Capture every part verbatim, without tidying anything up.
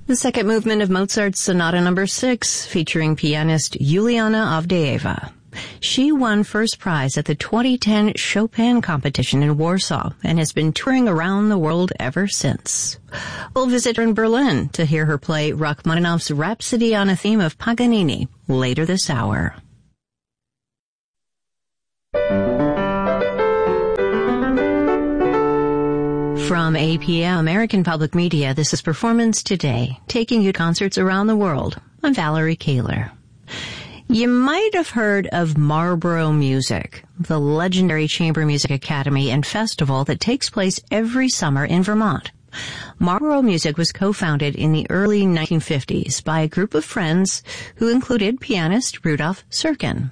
The second movement of Mozart's Sonata Number six, featuring pianist Juliana Avdeeva. She won first prize at the twenty ten Chopin competition in Warsaw and has been touring around the world ever since. We'll visit her in Berlin to hear her play Rachmaninoff's Rhapsody on a Theme of Paganini later this hour. From A P M, American Public Media, this is Performance Today, taking you to concerts around the world. I'm Valerie Kaler. You might have heard of Marlborough Music, the legendary chamber music academy and festival that takes place every summer in Vermont. Marlborough Music was co-founded in the early nineteen fifties by a group of friends who included pianist Rudolf Serkin.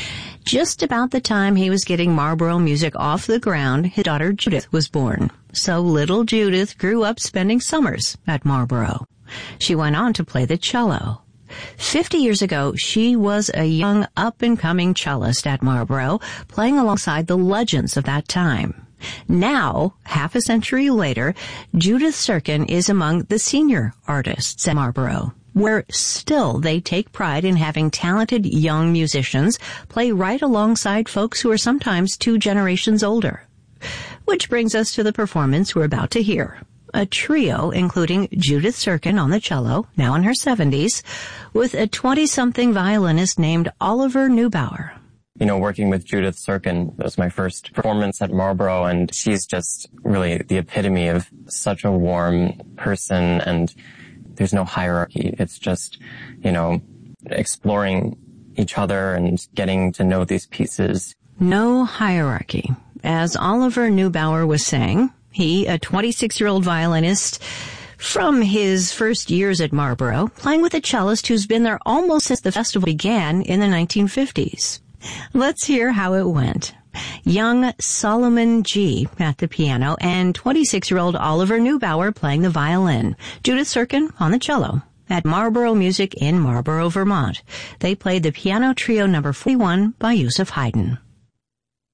Just about the time he was getting Marlborough Music off the ground, his daughter Judith was born. So little Judith grew up spending summers at Marlborough. She went on to play the cello. Fifty years ago, she was a young, up-and-coming cellist at Marlborough, playing alongside the legends of that time. Now, half a century later, Judith Serkin is among the senior artists at Marlborough, where still they take pride in having talented young musicians play right alongside folks who are sometimes two generations older. Which brings us to the performance we're about to hear. A trio including Judith Serkin on the cello, now in her seventies, with a twenty-something violinist named Oliver Neubauer. You know, working with Judith Serkin was my first performance at Marlborough, and she's just really the epitome of such a warm person, and there's no hierarchy. It's just, you know, exploring each other and getting to know these pieces. No hierarchy. As Oliver Neubauer was saying, he, a twenty-six-year-old violinist from his first years at Marlborough, playing with a cellist who's been there almost since the festival began in the nineteen fifties. Let's hear how it went. Young Solomon G. at the piano and twenty-six-year-old Oliver Neubauer playing the violin. Judith Serkin on the cello at Marlborough Music in Marlborough, Vermont. They played the piano trio number forty-one by Joseph Haydn.